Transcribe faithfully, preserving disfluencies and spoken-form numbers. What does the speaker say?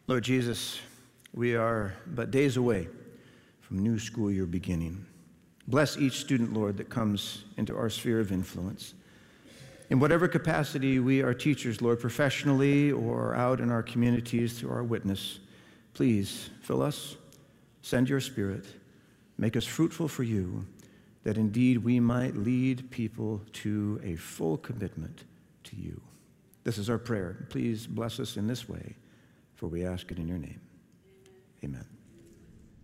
Lord Jesus, we are but days away from new school year beginning. Bless each student, Lord, that comes into our sphere of influence. In whatever capacity we are teachers, Lord, professionally or out in our communities through our witness, please fill us, send your Spirit, make us fruitful for you, that indeed we might lead people to a full commitment to you. This is our prayer. Please bless us in this way, for we ask it in your name. Amen.